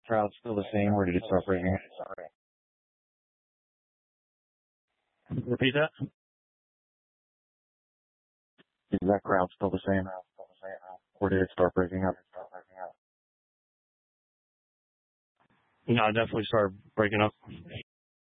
crowd still the same, or did it start breaking up? Repeat that? Is that crowd still the same, or did it start breaking up? No, I definitely started breaking up.